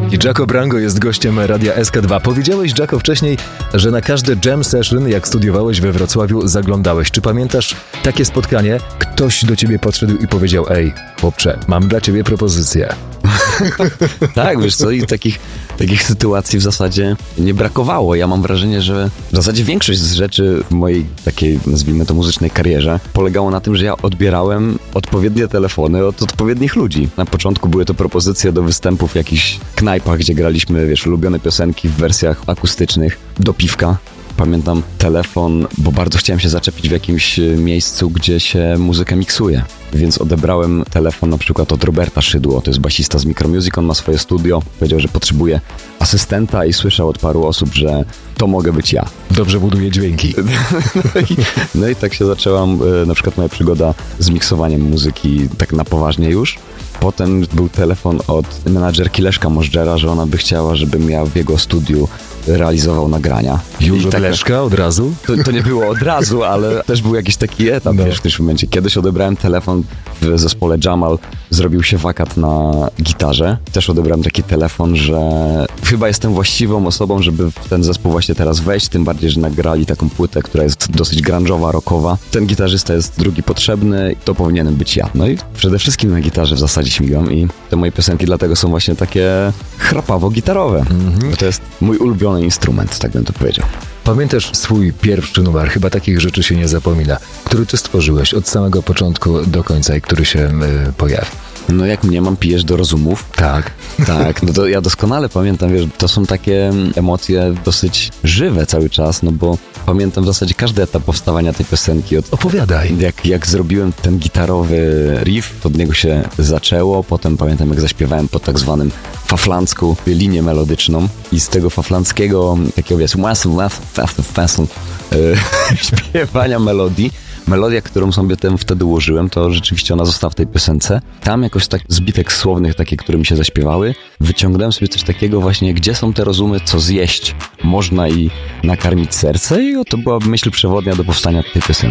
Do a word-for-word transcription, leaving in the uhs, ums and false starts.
I Jaco Brango jest gościem Radia S K dwa. Powiedziałeś, Jaco, wcześniej, że na każde jam session, jak studiowałeś we Wrocławiu, zaglądałeś. Czy pamiętasz takie spotkanie? Ktoś do ciebie podszedł i powiedział: ej, chłopcze, mam dla ciebie propozycję. Tak, wiesz co, i takich, takich sytuacji w zasadzie nie brakowało. Ja mam wrażenie, że w zasadzie większość z rzeczy w mojej takiej, nazwijmy to, muzycznej karierze polegało na tym, że ja odbierałem odpowiednie telefony od odpowiednich ludzi. Na początku były to propozycje do występów w jakichś knajpach, gdzie graliśmy, wiesz, ulubione piosenki w wersjach akustycznych do piwka. Pamiętam telefon, bo bardzo chciałem się zaczepić w jakimś miejscu, gdzie się muzykę miksuje. Więc odebrałem telefon na przykład od Roberta Szydło, to jest basista z Micromusic, on ma swoje studio. Powiedział, że potrzebuje asystenta i słyszał od paru osób, że to mogę być ja. Dobrze buduje dźwięki. No i, no i tak się zaczęłam, na przykład moja przygoda z miksowaniem muzyki tak na poważnie już. Potem był telefon od menadżerki Leszka Możdżera, że ona by chciała, żebym ja w jego studiu realizował nagrania. Już I od tak, Leszka? Od razu? To, to nie było od razu, ale też był jakiś taki etap, no. Wiesz, w którymś momencie. Kiedyś odebrałem telefon w zespole Jamal, zrobił się wakat na gitarze. Też odebrałem taki telefon, że chyba jestem właściwą osobą, żeby w ten zespół właśnie teraz wejść, tym bardziej, że nagrali taką płytę, która jest dosyć grunge'owa, rockowa. Ten gitarzysta jest drugi potrzebny i to powinienem być ja. No i przede wszystkim na gitarze w zasadzie śmigam i te moje piosenki dlatego są właśnie takie chrapawo-gitarowe. Mm-hmm. Bo to jest mój ulubiony instrument, tak bym to powiedział. Pamiętasz swój pierwszy numer? Chyba takich rzeczy się nie zapomina. Który ty stworzyłeś od samego początku do końca i który się y, pojawi? No jak mnie mam, pijesz do rozumów. Tak. Tak, no to ja doskonale pamiętam, wiesz, to są takie emocje dosyć żywe cały czas, no bo pamiętam w zasadzie każdy etap powstawania tej piosenki. Od, Opowiadaj. Jak, jak zrobiłem ten gitarowy riff, od niego się zaczęło, potem pamiętam jak zaśpiewałem po tak zwanym faflancku linię melodyczną i z tego faflanckiego takiego, wiesz, śpiewania melodii, melodia, którą sobie ten wtedy ułożyłem, to rzeczywiście ona została w tej piosence. Tam jakoś tak zbitek słownych, takie, które mi się zaśpiewały, wyciągnąłem sobie coś takiego właśnie, gdzie są te rozumy, co zjeść można i nakarmić serce, i to była myśl przewodnia do powstania tej piosenki.